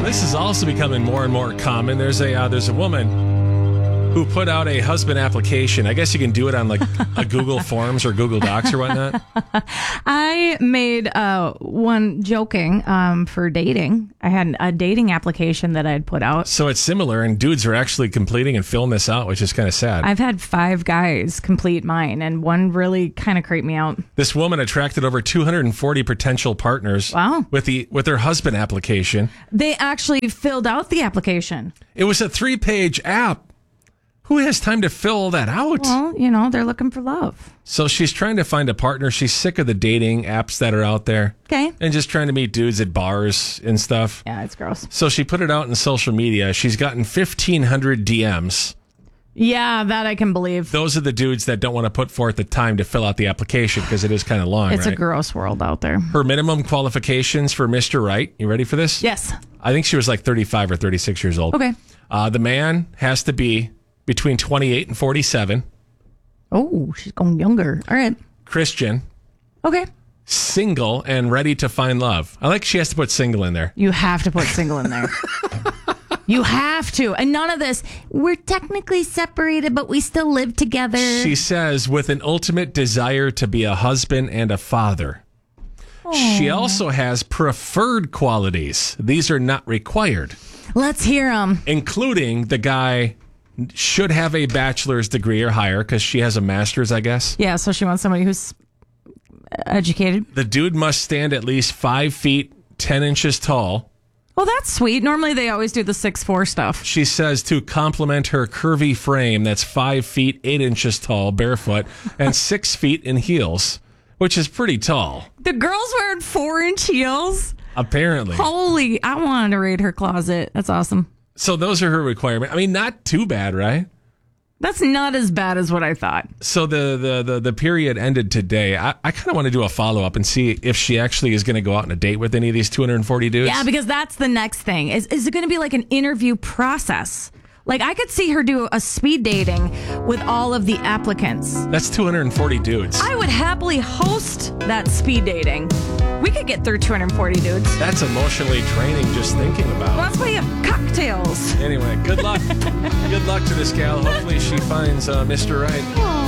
this is also becoming more and more common. There's a woman who put out a husband application. I guess you can do it on like a Google Forms or Google Docs or whatnot. I made one joking for dating. I had a dating application that I had put out. So it's similar, and dudes are actually completing and filling this out, which is kind of sad. I've had 5 guys complete mine, and one really kind of creeped me out. This woman attracted over 240 potential partners. Wow. With their husband application. They actually filled out the application. It was a 3-page app. Who has time to fill all that out? Well, they're looking for love. So she's trying to find a partner. She's sick of the dating apps that are out there. Okay. And just trying to meet dudes at bars and stuff. Yeah, it's gross. So she put it out in social media. She's gotten 1,500 DMs. Yeah, that I can believe. Those are the dudes that don't want to put forth the time to fill out the application because it is kind of long, It's right? a gross world out there. Her minimum qualifications for Mr. Right. You ready for this? Yes. I think she was like 35 or 36 years old. Okay. The man has to be between 28 and 47. Oh, she's going younger. All right. Christian. Okay. Single and ready to find love. I like she has to put single in there. You have to put single in there. You have to. And none of this, we're technically separated, but we still live together. She says, with an ultimate desire to be a husband and a father. Aww. She also has preferred qualities. These are not required. Let's hear them. Including the guy should have a bachelor's degree or higher because she has a master's, I guess. Yeah, so she wants somebody who's educated. The dude must stand at least 5 feet, 10 inches tall. Well, that's sweet. Normally they always do the 6'4" stuff. She says to complement her curvy frame that's 5 feet, 8 inches tall, barefoot, and 6 feet in heels, which is pretty tall. The girl's wearing 4-inch heels? Apparently. Holy, I wanted to raid her closet. That's awesome. So those are her requirements. I mean, not too bad, right? That's not as bad as what I thought. So the period ended today. I kind of want to do a follow-up and see if she actually is going to go out on a date with any of these 240 dudes. Yeah, because that's the next thing. Is it going to be like an interview process? Like, I could see her do a speed dating with all of the applicants. That's 240 dudes. I would happily host that speed dating. We could get through 240 dudes. That's emotionally draining just thinking about. Well, that's why you have cocktails. Anyway, good luck. Good luck to this gal. Hopefully she finds Mr. Right. Aww.